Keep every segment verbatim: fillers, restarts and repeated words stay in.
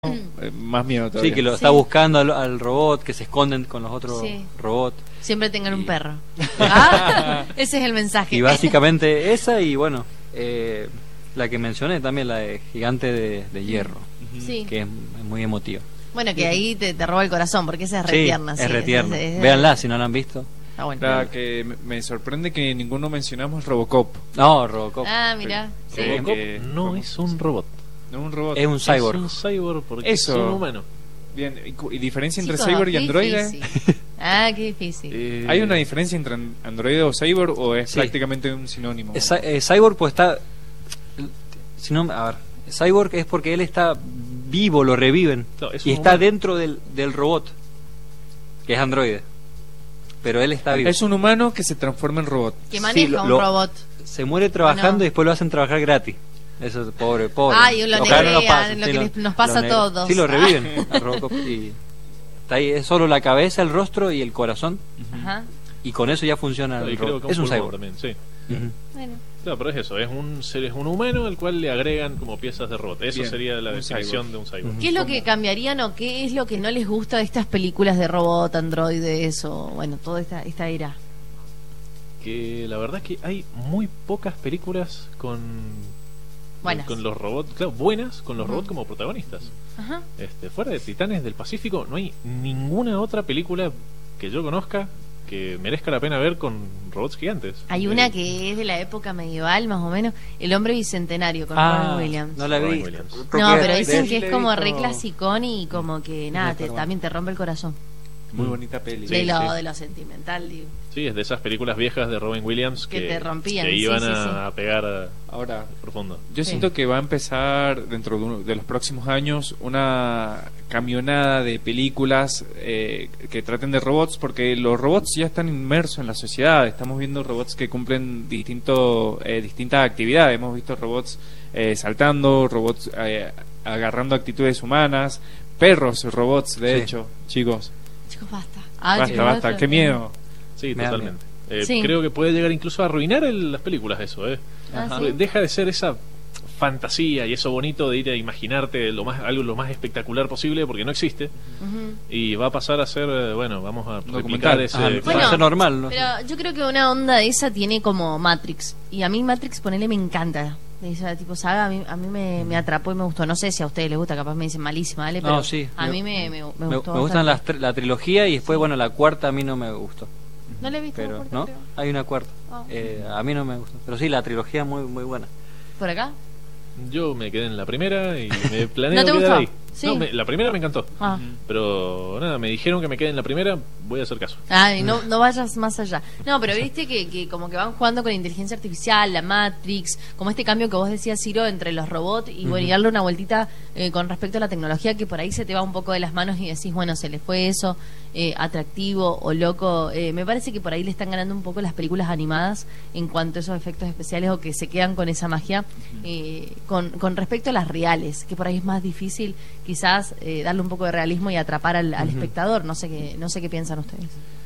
Eh, más miedo todavía. Sí, que lo Sí. está buscando al, al robot, que se esconden con los otros Sí. robots. Siempre tengan un Y- perro. Ah, ese es el mensaje. Y básicamente esa y bueno, eh, la que mencioné también, la de Gigante de, de Hierro, Sí. que es, es muy emotiva. Bueno, que ahí te, te roba el corazón, porque esa es re Sí, tierna. es re tierna. es- es- Véanla si no la han visto. Está bueno. La que me- me sorprende que ninguno mencionamos Robocop. No, Robocop. Ah, mira. Sí. Robocop. Robocop que- no como- es un robot. No es un robot. Es un cyborg. Es un cyborg porque Eso. es un humano. Bien, ¿y, cu- y diferencia entre Chicos, cyborg y qué androide? difícil. Ah, qué difícil. Eh, ¿Hay una diferencia entre an- androide o cyborg o es Sí. prácticamente un sinónimo? Es cy- eh, Cyborg pues está... Si no, a ver, Cyborg es porque él está vivo, lo reviven. No, es Y un está humano. dentro del, del robot, que es androide. Pero él está vivo. Es un humano que se transforma en robot. Que maneja lo- un lo- robot. Se muere trabajando no? y después lo hacen trabajar gratis. Eso es pobre, pobre. Ay, lo Ojalá no negrean, pase, lo sí, que lo- les- nos pasa lo a negrean. todos. Sí, lo reviven a Robocop y está ahí, es solo la cabeza, el rostro y el corazón Ajá. y con eso ya funciona No, y el creo robot. que Es un pulmón cyborg. también, sí. Ujú. Bueno. No, pero es eso, es un ser, es un humano al cual le agregan como piezas de robot. Eso Bien, sería la un definición cyborg. de un cyborg. Ujú. ¿Qué es lo que cambiarían o qué es lo que no les gusta de estas películas de robot, androides o bueno, toda esta, esta era? Que la verdad es que hay muy pocas películas con Buenas. con los robots, claro, buenas con los Ujú. robots como protagonistas. Ajá. Este, fuera de Titanes del Pacífico no hay ninguna otra película que yo conozca que merezca la pena ver con robots gigantes. Hay Eh, una que es de la época medieval, más o menos, El hombre bicentenario con Ah, Robin Williams. no la vi. Robin Williams. Creo No, que pero de- dicen sí que la es he como visto. re clasicón y como que nada, te, está también te rompe el corazón. Muy bonita peli. de, Sí, lo, sí. de lo sentimental, digo. Sí, es de esas películas viejas de Robin Williams Que que, te rompían, que sí, iban sí, a, sí. a pegar a- Ahora, profundo. yo Sí. siento que va a empezar dentro de, uno- de los próximos años una camionada de películas eh, que traten de robots, porque los robots ya están inmersos en la sociedad. Estamos viendo robots que cumplen distinto, eh, distintas actividades. Hemos visto robots eh, saltando, robots eh, agarrando actitudes humanas, perros robots, de Sí. hecho, chicos. Chicos, basta. Ah, basta, chicos, basta, qué miedo. Sí, Me da totalmente. Eh, Sí. Creo que puede llegar incluso a arruinar el- las películas eso, ¿eh? Ah, Ajá. ¿sí? Porque deja de ser esa fantasía y eso bonito de ir a imaginarte lo más algo lo más espectacular posible porque no existe Ujú. y va a pasar a ser eh, bueno, vamos a replicar Documental. ese Ah, Bueno, va a ser normal, ¿no? Pero yo creo que una onda de esa tiene como Matrix. Y a mí Matrix, ponele, me encanta. De esa tipo saga, a mí, a mí me, me atrapó y me gustó. No sé si a ustedes les gusta, capaz me dicen malísima, ¿vale? Pero No, sí. a Me- mí me, me, me Me, gustó. me gustan las bastante. tre- la trilogía y después, bueno, la cuarta a mí no me gustó. ¿No le viste? Pero, por ¿no? creo? Hay una cuarta. Ah. Eh, a mí no me gustó. Pero sí, la trilogía muy muy buena. ¿Por acá? yo me quedé en la primera y me planeo ¿No te quedar gustó? ahí. Sí. No, me- la primera me encantó Ah. pero nada, me dijeron que me quede en la primera, voy a hacer caso. Ay, no, no vayas más allá. No, pero viste que, que como que van jugando con la inteligencia artificial, la Matrix, como este cambio que vos decías, Ciro, entre los robots y bueno, y darle una vueltita eh, con respecto a la tecnología que por ahí se te va un poco de las manos y decís, bueno, se le fue eso eh, atractivo o loco. Eh, me parece que por ahí le están ganando un poco las películas animadas en cuanto a esos efectos especiales o que se quedan con esa magia eh, con, con respecto a las reales, que por ahí es más difícil quizás eh, darle un poco de realismo y atrapar al, al espectador. No sé qué, no sé qué piensan ustedes.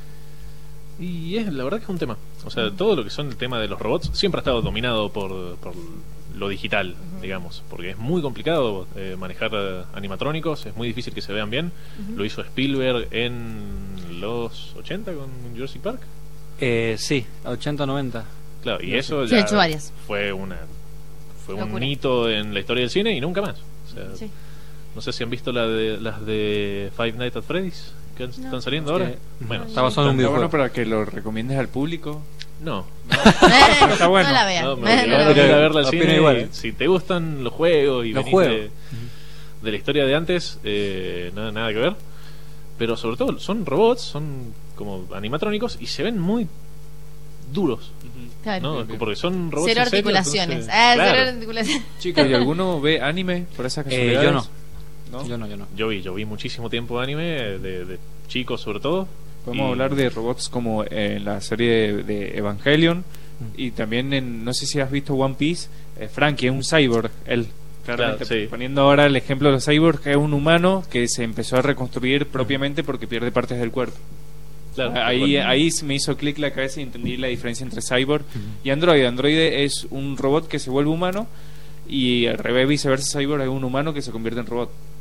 Y es la verdad que es un tema. O sea, todo lo que son el tema de los robots siempre ha estado dominado por, por lo digital, digamos. Porque es muy complicado eh, manejar eh, animatrónicos, es muy difícil que se vean bien. Lo hizo Spielberg en los ochenta con Jurassic Park. Eh, sí, ochenta noventa. Claro, y eso Sí, ha ya hecho varias. fue una fue un Locura. hito en la historia del cine y nunca más. O sea, Sí. no sé si han visto la de, las de Five Nights at Freddy's que han- No. están saliendo Sí. ahora. Bueno, Está basado en un Está videojuego. bueno para que lo recomiendes al público. no. Eh, Está bueno. No la vean. No, Eh, me no la voy a ir vean. a verla al Opino cine igual, y ¿eh? si te gustan los juegos y Los venís juegos. De, de la historia de antes, eh, nada, nada que ver. Pero sobre todo son robots, son como animatrónicos y se ven muy duros, Claro. ¿no? Bien, bien. Porque son robots Cero en serio, articulaciones. entonces, Ah, claro. cero articulaciones. Chicos, ¿y alguno ve anime por esas Eh, casualidades? yo no. ¿No? Yo no, yo no. Yo vi, yo vi muchísimo tiempo anime, de, de chicos sobre todo. Podemos Y- hablar de robots como en la serie de, de Evangelion y también en, no sé si has visto One Piece, eh, Frankie es un cyborg, él. Claramente, Claro, sí. poniendo ahora el ejemplo de los cyborgs, es un humano que se empezó a reconstruir propiamente porque pierde partes del cuerpo. Claro, ahí, bueno. ahí me hizo clic la cabeza y entendí la diferencia entre cyborg y androide. Androide es un robot que se vuelve humano y al revés, viceversa, cyborg es un humano que se convierte en robot.